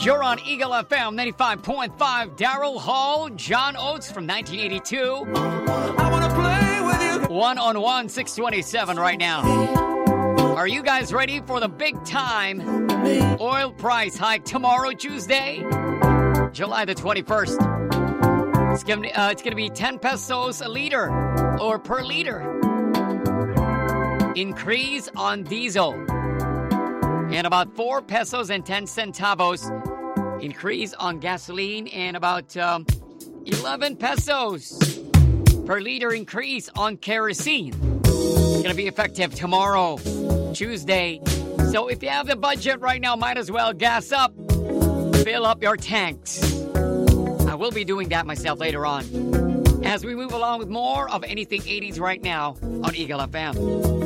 You're on Eagle FM 95.5. Daryl Hall, John Oates from 1982. I wanna play with you. 1-on-1, 627 right now. Are you guys ready for the big time oil price hike tomorrow, Tuesday, July the 21st? It's gonna be 10 pesos a liter or per liter. Increase on diesel. And about 4 pesos and 10 centavos increase on gasoline, and about 11 pesos per liter increase on kerosene. It's going to be effective tomorrow, Tuesday. So if you have the budget right now, might as well gas up. Fill up your tanks. I will be doing that myself later on as we move along with more of Anything 80s right now on Eagle FM.